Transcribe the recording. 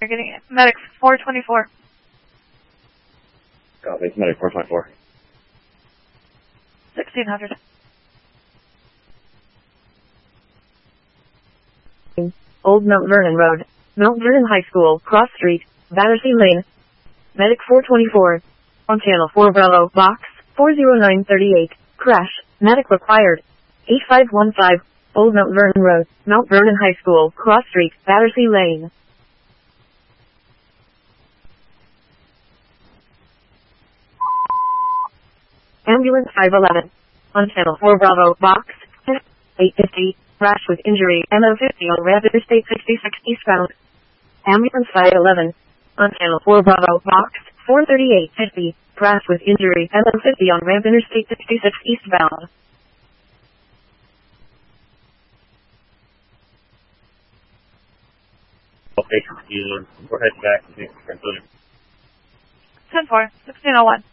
You're getting medic 424. Copy, medic 424. 1600. Old Mount Vernon Road, Mount Vernon High School, Cross Street, Battersea Lane. Medic 424. On channel 4 Bravo, box 40938. Crash. Medic required. 8515. Old Mount Vernon Road, Mount Vernon High School, Cross Street, Battersea Lane. Ambulance 511. On channel 4 Bravo, box 850. Crash with injury, MO50 on Rapid Interstate 66 eastbound. Ambulance 511. On channel 4 Bravo, box 43850. Crash with injury, MO50 on Ramp Interstate 66 eastbound. Okay, we're heading back to 10-4, 1601.